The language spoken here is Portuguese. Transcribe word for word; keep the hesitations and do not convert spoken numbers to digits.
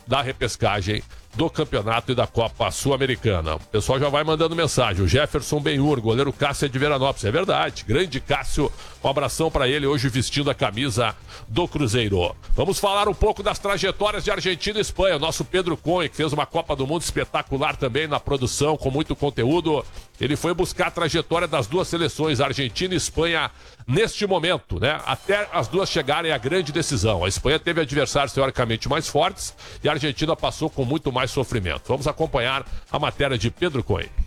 da repescagem do campeonato e da Copa Sul-Americana. O pessoal já vai mandando mensagem. O Jefferson Benhur, goleiro Cássio é de Veranópolis. É verdade, grande Cássio. Um abração para ele hoje vestindo a camisa do Cruzeiro. Vamos falar um pouco das trajetórias de Argentina e Espanha. O nosso Pedro Cunha, que fez uma Copa do Mundo espetacular também na produção, com muito conteúdo. Ele foi buscar a trajetória das duas seleções, Argentina e Espanha, neste momento, né? Até as duas chegarem à grande decisão. A Espanha teve adversários teoricamente mais fortes e a Argentina passou com muito mais sofrimento. Vamos acompanhar a matéria de Pedro Cunha.